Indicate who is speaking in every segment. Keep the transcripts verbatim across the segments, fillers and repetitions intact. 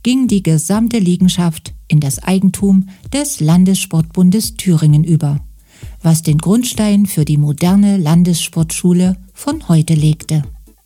Speaker 1: ging die gesamte Liegenschaft in das Eigentum des Landessportbundes Thüringen über, was den Grundstein für die moderne Landessportschule von heute legte.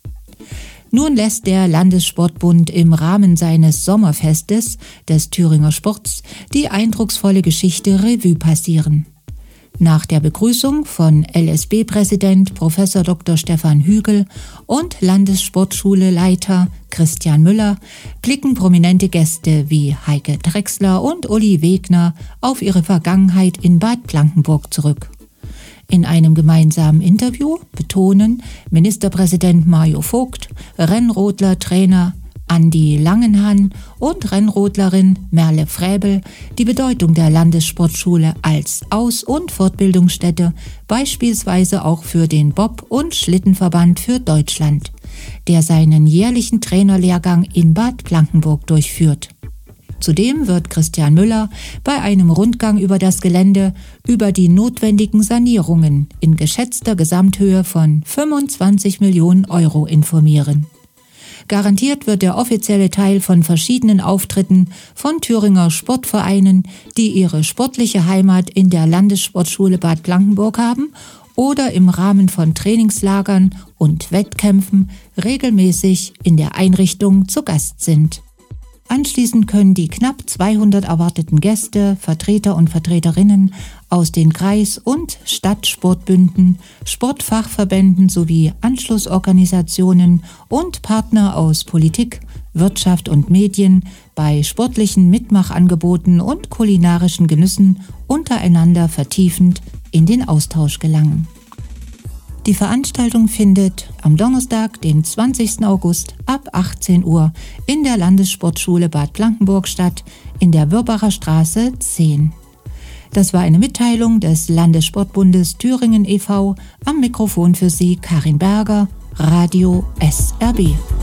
Speaker 1: Nun lässt der Landessportbund im Rahmen seines Sommerfestes des Thüringer Sports die eindrucksvolle Geschichte Revue passieren. Nach der Begrüßung von L S B-Präsident Professor Doktor Stefan Hügel und Landessportschule-Leiter Christian Müller blicken prominente Gäste wie Heike Drechsler und Uli Wegner auf ihre Vergangenheit in Bad Blankenburg zurück. In einem gemeinsamen Interview betonen Ministerpräsident Mario Vogt, Rennrodler-Trainer Andi Langenhan und Rennrodlerin Merle Fräbel die Bedeutung der Landessportschule als Aus- und Fortbildungsstätte, beispielsweise auch für den Bob- und Schlittenverband für Deutschland, der seinen jährlichen Trainerlehrgang in Bad Blankenburg durchführt. Zudem wird Christian Müller bei einem Rundgang über das Gelände über die notwendigen Sanierungen in geschätzter Gesamthöhe von fünfundzwanzig Millionen Euro informieren. Garantiert wird der offizielle Teil von verschiedenen Auftritten von Thüringer Sportvereinen, die ihre sportliche Heimat in der Landessportschule Bad Blankenburg haben oder im Rahmen von Trainingslagern und Wettkämpfen regelmäßig in der Einrichtung zu Gast sind. Anschließend können die knapp zweihundert erwarteten Gäste, Vertreter und Vertreterinnen aus den Kreis- und Stadtsportbünden, Sportfachverbänden sowie Anschlussorganisationen und Partner aus Politik, Wirtschaft und Medien bei sportlichen Mitmachangeboten und kulinarischen Genüssen untereinander vertiefend in den Austausch gelangen. Die Veranstaltung findet am Donnerstag, den zwanzigsten August ab achtzehn Uhr in der Landessportschule Bad Blankenburg statt, in der Würbacher Straße zehn. Das war eine Mitteilung des Landessportbundes Thüringen e V. Am Mikrofon für Sie Karin Berger, Radio S R B.